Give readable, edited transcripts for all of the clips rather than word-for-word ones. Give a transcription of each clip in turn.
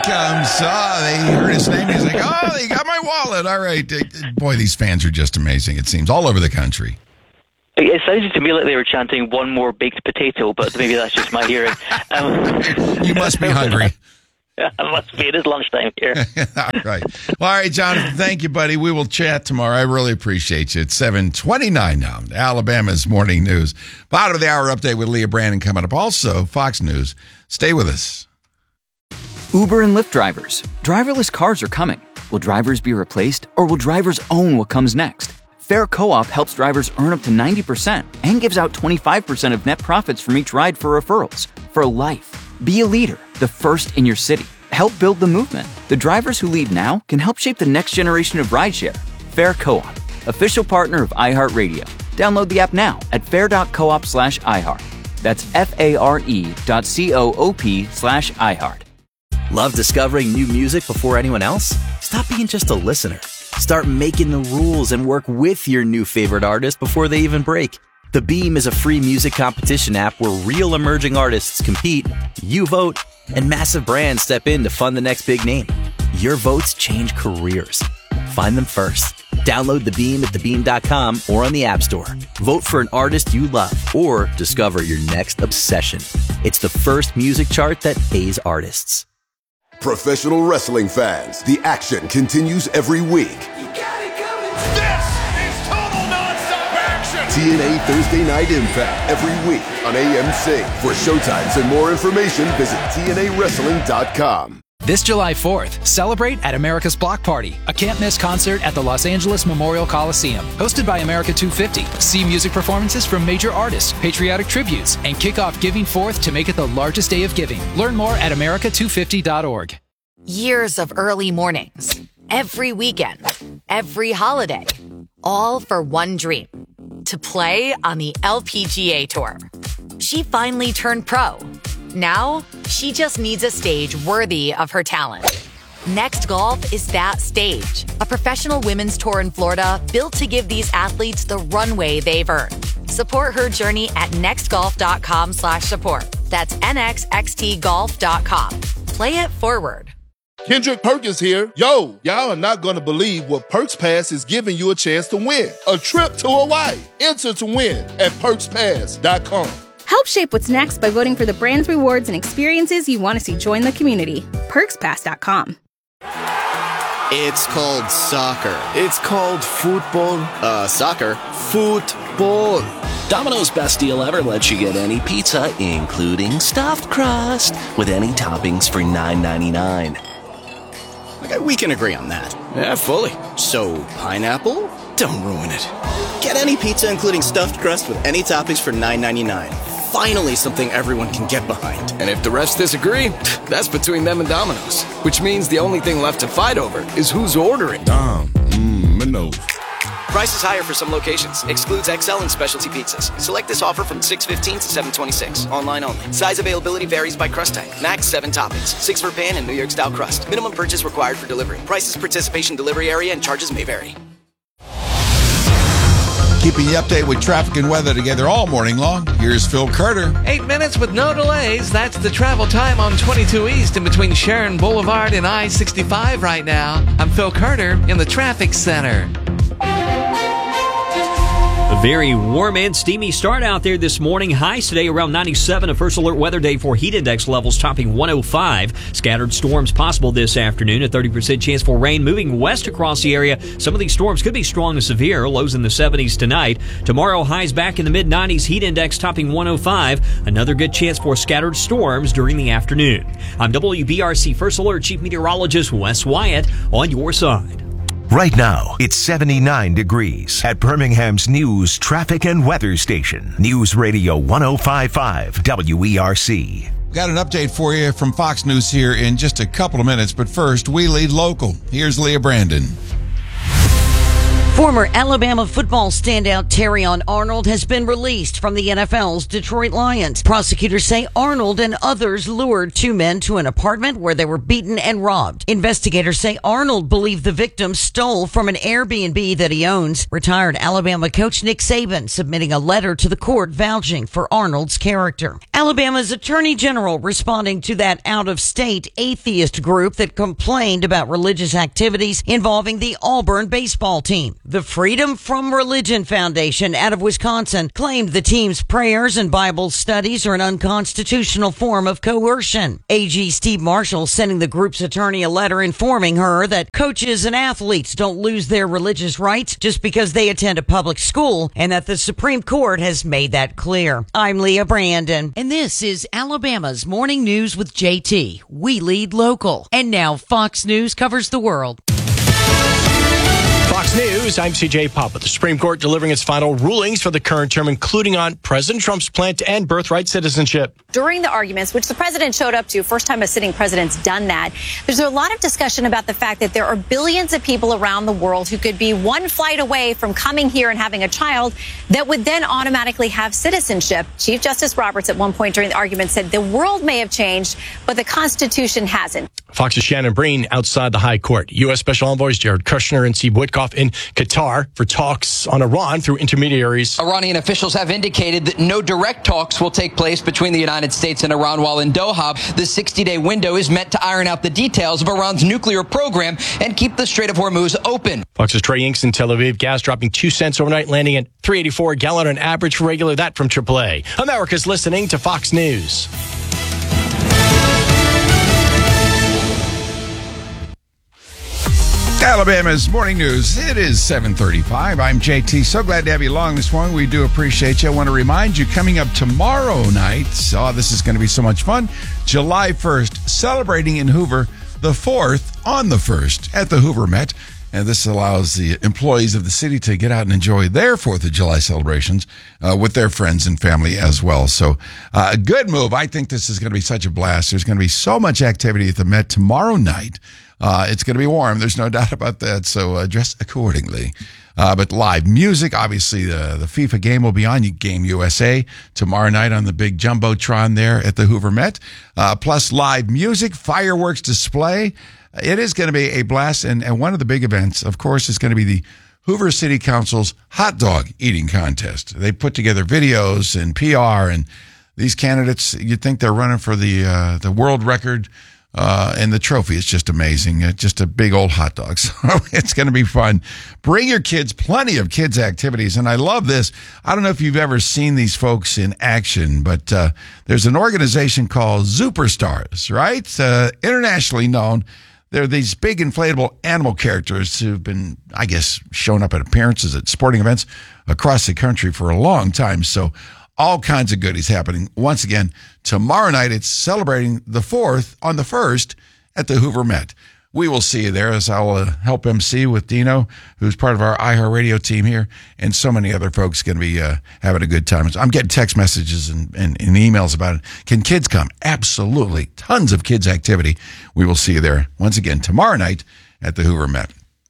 comes. They heard his name. He's like, oh, they got my wallet. All right. Boy, these fans are just amazing, it seems, all over the country. It sounded to me like they were chanting one more baked potato, but maybe that's just my hearing. You must be hungry. I must be. It is lunchtime here. All right. Well, all right, Jonathan, thank you, buddy. We will chat tomorrow. I really appreciate you. It's 7:29 now. Alabama's Morning News. Bottom of the hour update with Leah Brandon coming up. Also, Fox News. Stay with us. Uber and Lyft drivers. Driverless cars are coming. Will drivers be replaced, or will drivers own what comes next? Fair Co-op helps drivers earn up to 90% and gives out 25% of net profits from each ride for referrals. For life. Be a leader, the first in your city. Help build the movement. The drivers who lead now can help shape the next generation of rideshare. Fair Co-op, official partner of iHeartRadio. Download the app now at fair.coop/iHeart. That's FARE.coop/iHeart. Love discovering new music before anyone else? Stop being just a listener. Start making the rules and work with your new favorite artist before they even break. The Beam is a free music competition app where real emerging artists compete, you vote, and massive brands step in to fund the next big name. Your votes change careers. Find them first. Download The Beam at thebeam.com or on the App Store. Vote for an artist you love or discover your next obsession. It's the first music chart that pays artists. Professional wrestling fans, the action continues every week. TNA Thursday Night Impact every week on AMC. For showtimes and more information, visit TNAWrestling.com. This July 4th, celebrate at America's Block Party, a can't-miss concert at the Los Angeles Memorial Coliseum. Hosted by America 250, see music performances from major artists, patriotic tributes, and kick off Giving Forth to make it the largest day of giving. Learn more at america250.org. Years of early mornings, every weekend, every holiday, all for one dream. To play on the LPGA Tour. She finally turned pro. Now, she just needs a stage worthy of her talent. Next Golf is that stage. A professional women's tour in Florida built to give these athletes the runway they've earned. Support her journey at nextgolf.com/support. That's nxxtgolf.com. Play it forward. Kendrick Perkins here. Yo, y'all are not going to believe what Perks Pass is giving you a chance to win. A trip to Hawaii. Enter to win at perkspass.com. Help shape what's next by voting for the brands, rewards, and experiences you want to see join the community. perkspass.com. It's called soccer. It's called football. Soccer. Football. Domino's Best Deal Ever lets you get any pizza, including stuffed crust, with any toppings for $9.99. Okay, we can agree on that. Yeah, fully. So, pineapple? Don't ruin it. Get any pizza, including stuffed crust, with any toppings for $9.99. Finally, something everyone can get behind. And if the rest disagree, that's between them and Domino's. Which means the only thing left to fight over is who's ordering. Domino's. Price is higher for some locations. Excludes XL and specialty pizzas. Select this offer from 6/15 to 7/26. Online only. Size availability varies by crust type. Max 7 toppings. 6 for pan and New York style crust. Minimum purchase required for delivery. Prices, participation, delivery area, and charges may vary. Keeping you updated with traffic and weather together all morning long. Here's Phil Carter. 8 minutes with no delays. That's the travel time on 22 East in between Sharon Boulevard and I-65 right now. I'm Phil Carter in the traffic center. A very warm and steamy start out there this morning. Highs today around 97. A first alert weather day for heat index levels topping 105. Scattered storms possible this afternoon. A 30% chance for rain moving west across the area. Some of these storms could be strong and severe. Lows in the 70s tonight. Tomorrow, highs back in the mid-90s. Heat index topping 105. Another good chance for scattered storms during the afternoon. I'm WBRC First Alert Chief Meteorologist Wes Wyatt on your side. Right now, it's 79 degrees at Birmingham's News Traffic and Weather Station. News Radio 105.5 WERC. Got an update for you from Fox News here in just a couple of minutes, but first, we lead local. Here's Leah Brandon. Former Alabama football standout Terrion Arnold has been released from the NFL's Detroit Lions. Prosecutors say Arnold and others lured two men to an apartment where they were beaten and robbed. Investigators say Arnold believed the victims stole from an Airbnb that he owns. Retired Alabama coach Nick Saban submitting a letter to the court vouching for Arnold's character. Alabama's Attorney General responding to that out-of-state atheist group that complained about religious activities involving the Auburn baseball team. The Freedom from Religion Foundation out of Wisconsin claimed the team's prayers and Bible studies are an unconstitutional form of coercion. AG Steve Marshall sending the group's attorney a letter informing her that coaches and athletes don't lose their religious rights just because they attend a public school and that the Supreme Court has made that clear. I'm Leah Brandon, and this is Alabama's Morning News with JT. We lead local. And now Fox News covers the world. Fox News, I'm CJ Pop. The Supreme Court delivering its final rulings for the current term, including on President Trump's plan to end birthright citizenship. During the arguments, which the president showed up to, first time a sitting president's done that, there's a lot of discussion about the fact that there are billions of people around the world who could be one flight away from coming here and having a child that would then automatically have citizenship. Chief Justice Roberts at one point during the argument said the world may have changed, but the Constitution hasn't. Fox's Shannon Breen outside the High Court. U.S. Special Envoys Jared Kushner and Steve Witkoff in Qatar for talks on Iran through intermediaries. Iranian officials have indicated that no direct talks will take place between the United States and Iran while in Doha. The 60-day window is meant to iron out the details of Iran's nuclear program and keep the Strait of Hormuz open. Fox's Trey Inks in Tel Aviv. Gas dropping 2 cents overnight, landing at $3.84 a gallon on average for regular. That from AAA. America's listening to Fox News. Alabama's Morning News. It is 7:35. I'm JT. So glad to have you along this morning. We do appreciate you. I want to remind you, coming up tomorrow night, this is going to be so much fun, July 1st, celebrating in Hoover the 4th on the 1st at the Hoover Met. And this allows the employees of the city to get out and enjoy their 4th of July celebrations with their friends and family as well. So a good move. I think this is going to be such a blast. There's going to be so much activity at the Met tomorrow night. It's going to be warm. There's no doubt about that. So dress accordingly. But live music, obviously the FIFA game will be on Game USA tomorrow night on the big Jumbotron there at the Hoover Met. Plus live music, fireworks display. It is going to be a blast. And one of the big events, of course, is going to be the Hoover City Council's hot dog eating contest. They put together videos and PR, and these candidates, you'd think they're running for the world record. And the trophy is just amazing. Just a big old hot dog. So it's going to be fun. Bring your kids, plenty of kids' activities. And I love this. I don't know if you've ever seen these folks in action, but there's an organization called Superstars, right? Internationally known. They're these big inflatable animal characters who've been, I guess, showing up at appearances at sporting events across the country for a long time. So all kinds of goodies happening. Once again, tomorrow night, it's celebrating the 4th on the 1st at the Hoover Met. We will see you there as I'll help MC with Dino, who's part of our iHeartRadio team here, and so many other folks going to be having a good time. I'm getting text messages and emails about it. Can kids come? Absolutely. Tons of kids' activity. We will see you there once again tomorrow night at the Hoover Met.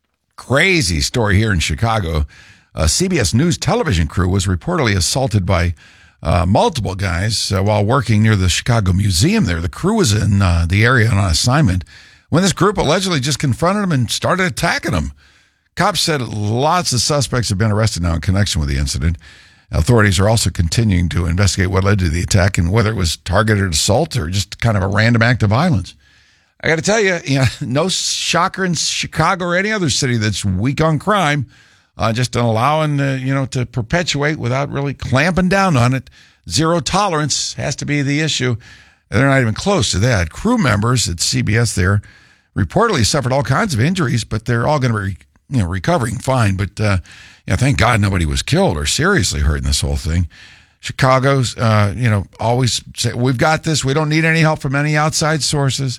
Crazy story here in Chicago. A CBS News television crew was reportedly assaulted by multiple guys while working near the Chicago Museum there. The crew was in the area on assignment when this group allegedly just confronted them and started attacking them. Cops said lots of suspects have been arrested now in connection with the incident. Authorities are also continuing to investigate what led to the attack and whether it was targeted assault or just kind of a random act of violence. I got to tell you, no shocker in Chicago or any other city that's weak on crime. Just allowing, to perpetuate without really clamping down on it. Zero tolerance has to be the issue. They're not even close to that. Crew members at CBS there reportedly suffered all kinds of injuries, but they're all going to be, recovering fine. But, thank God nobody was killed or seriously hurt in this whole thing. Chicago's, always say, we've got this. We don't need any help from any outside sources.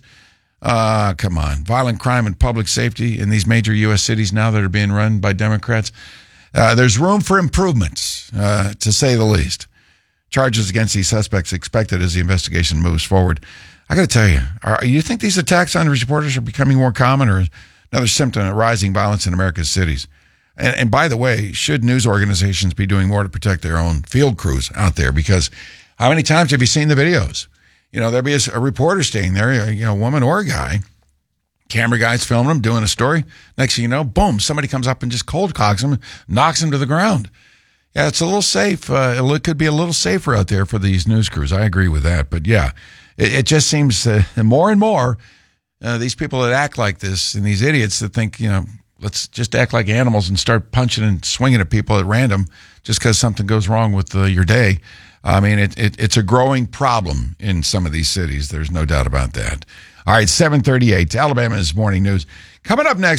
Come on. Violent crime and public safety in these major U.S. cities now that are being run by Democrats. There's room for improvements, to say the least. Charges against these suspects expected as the investigation moves forward. I got to tell you, you think these attacks on reporters are becoming more common or another symptom of rising violence in America's cities? And by the way, should news organizations be doing more to protect their own field crews out there? Because how many times have you seen the videos? There'll be a reporter staying there, a woman or a guy. Camera guy's filming them, doing a story. Next thing you know, boom, somebody comes up and just cold cocks him, knocks him to the ground. Yeah, it's a little safe. It could be a little safer out there for these news crews. I agree with that. But yeah, it just seems more and more these people that act like this and these idiots that think, let's just act like animals and start punching and swinging at people at random just because something goes wrong with your day. I mean, it's a growing problem in some of these cities. There's no doubt about that. All right, 7:38, Alabama's Morning News. Coming up next.